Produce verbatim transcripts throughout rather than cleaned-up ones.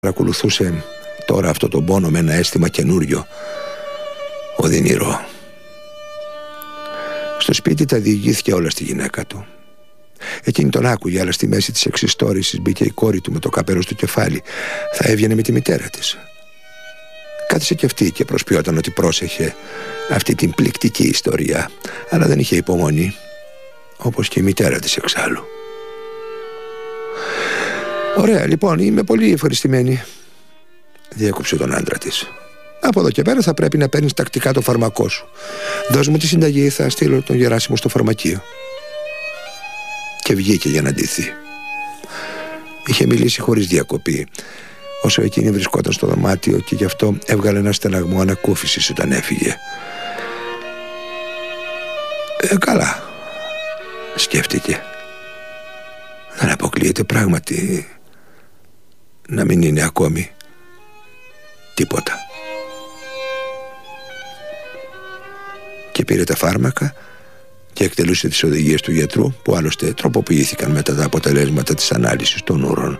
Παρακολουθούσε τώρα αυτό το πόνο με ένα αίσθημα καινούριο, οδυνηρό. Στο σπίτι τα διηγήθηκε όλα στη γυναίκα του. Εκείνη τον άκουγε, αλλά στη μέση της εξιστόρησης μπήκε η κόρη του με το καπέλο στο κεφάλι. Θα έβγαινε με τη μητέρα της. Κάθισε και αυτή και προσποιόταν ότι πρόσεχε αυτή την πληκτική ιστορία, αλλά δεν είχε υπομονή, όπως και η μητέρα της εξάλλου. «Ωραία, λοιπόν, είμαι πολύ ευχαριστημένη», διέκοψε τον άντρα της. «Από εδώ και πέρα θα πρέπει να παίρνεις τακτικά το φαρμακό σου. Δώσ' μου τη συνταγή, θα στείλω τον Γεράσιμο στο φαρμακείο». Και βγήκε για να ντυθεί. Είχε μιλήσει χωρίς διακοπή όσο εκείνη βρισκόταν στο δωμάτιο και γι' αυτό έβγαλε ένα στεναγμό ανακούφισης όταν έφυγε. «Ε, καλά», σκέφτηκε. «Δεν αποκλείεται πράγματι να μην είναι ακόμη τίποτα». Και πήρε τα φάρμακα και εκτελούσε τις οδηγίες του γιατρού, που άλλωστε τροποποιήθηκαν μετά τα αποτελέσματα της ανάλυσης των ούρων.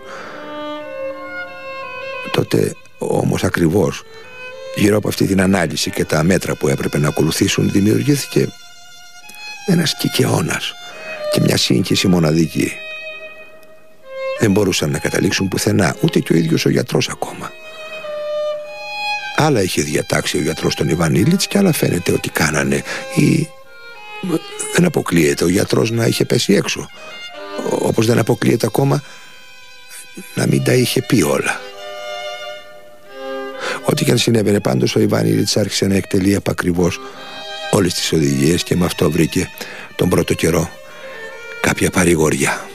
Τότε όμως ακριβώς γύρω από αυτή την ανάλυση και τα μέτρα που έπρεπε να ακολουθήσουν δημιουργήθηκε ένας κικαιώνας και μια σύγχυση μοναδική. Δεν μπορούσαν να καταλήξουν πουθενά, ούτε και ο ίδιος ο γιατρός ακόμα. Άλλα είχε διατάξει ο γιατρός τον Ιβανίλιτς και άλλα φαίνεται ότι κάνανε, ή δεν αποκλείεται ο γιατρός να είχε πέσει έξω, όπως δεν αποκλείεται ακόμα να μην τα είχε πει όλα. Ό,τι και αν συνέβαινε, πάντως ο Ιβανίλιτς άρχισε να εκτελεί επακριβώς όλες τις οδηγίες και με αυτό βρήκε τον πρώτο καιρό κάποια παρηγοριά.